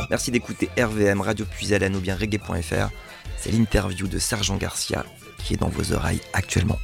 Merci d'écouter RVM, Radio Puisalène ou bien reggae.fr. C'est l'interview de Sergent Garcia qui est dans vos oreilles actuellement.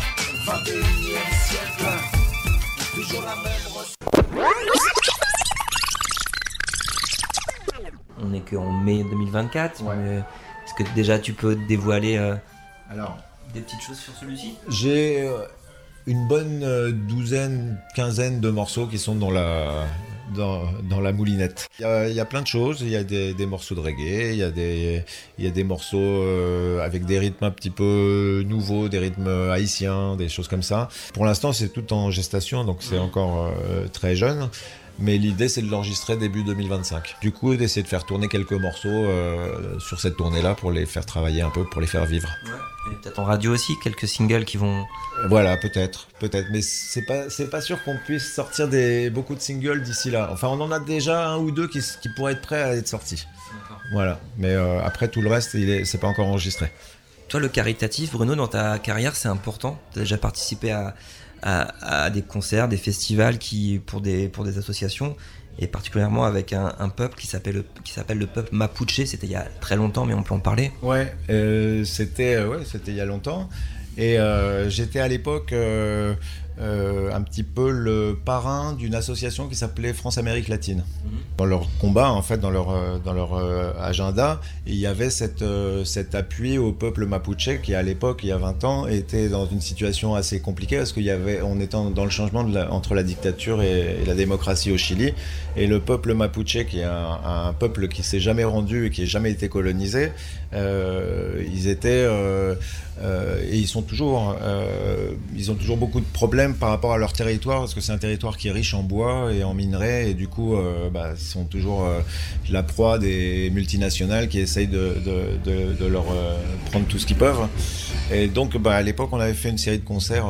On n'est qu'en mai 2024, Ouais. mais est-ce que déjà tu peux dévoiler Alors, des petites choses sur celui-ci ? j'ai une bonne douzaine, quinzaine de morceaux qui sont dans la moulinette. Il y a plein de choses, il y a des morceaux de reggae, il y a des morceaux avec des rythmes un petit peu nouveaux, des rythmes haïtiens, des choses comme ça. Pour l'instant, c'est tout en gestation, donc c'est encore très jeune. Mais l'idée, c'est de l'enregistrer début 2025. Du coup, d'essayer de faire tourner quelques morceaux sur cette tournée-là pour les faire travailler un peu, pour les faire vivre. Ouais. Et peut-être en radio aussi, quelques singles qui vont... Voilà, peut-être. Mais c'est pas sûr qu'on puisse sortir beaucoup de singles d'ici là. Enfin, on en a déjà un ou deux qui pourraient être prêts à être sortis. D'accord. Voilà. Mais après, tout le reste, c'est pas encore enregistré. Toi, le caritatif, Bruno, dans ta carrière, c'est important. Tu as déjà participé à des concerts, des festivals pour des associations, et particulièrement avec un peuple qui s'appelle le peuple Mapuche. C'était il y a très longtemps, mais on peut en parler. Ouais, c'était il y a longtemps. Et j'étais à l'époque un petit peu le parrain d'une association qui s'appelait France-Amérique latine. Dans leur combat, en fait, dans leur agenda, il y avait cet appui au peuple mapuche qui, à l'époque, il y a 20 ans, était dans une situation assez compliquée parce on était dans le changement entre la dictature et la démocratie au Chili. Et le peuple mapuche, qui est un peuple qui s'est jamais rendu et qui n'a jamais été colonisé, ils étaient... et ils ont toujours beaucoup de problèmes par rapport à leur territoire parce que c'est un territoire qui est riche en bois et en minerais et du coup ils sont toujours la proie des multinationales qui essayent de leur prendre tout ce qu'ils peuvent. Et donc à l'époque on avait fait une série de concerts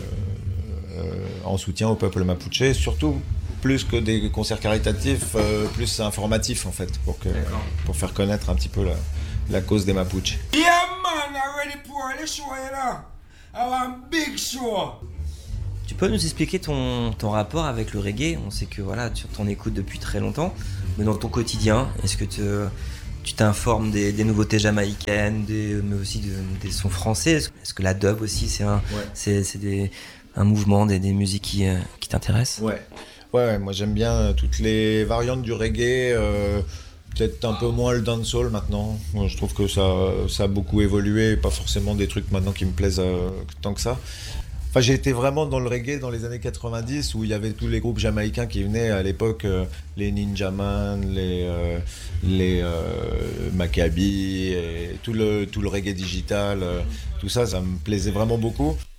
en soutien au peuple mapuche, surtout plus que des concerts caritatifs, plus informatifs en fait, pour faire connaître un petit peu la cause des Mapuches. Yeah man, I'm ready for the show, you know. I want big show. Tu peux nous expliquer ton rapport avec le reggae ? On sait que voilà, tu t'en écoutes depuis très longtemps, mais dans ton quotidien, est-ce que tu t'informes des nouveautés jamaïcaines, mais aussi des sons français ? Est-ce que la dub aussi, c'est un mouvement, des musiques qui t'intéressent ? Ouais, moi j'aime bien toutes les variantes du reggae. Peut-être un peu moins le dancehall maintenant. Moi, je trouve que ça a beaucoup évolué, pas forcément des trucs maintenant qui me plaisent tant que ça. Enfin, j'ai été vraiment dans le reggae dans les années 90 où il y avait tous les groupes jamaïcains qui venaient à l'époque, les Ninjaman, les Maccabi, et tout le reggae digital, tout ça me plaisait vraiment beaucoup.